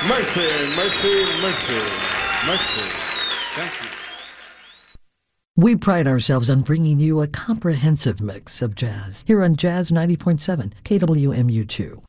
Mercy, mercy, mercy, mercy. Thank you. We pride ourselves on bringing you a comprehensive mix of jazz here on Jazz 90.7 KWMU2.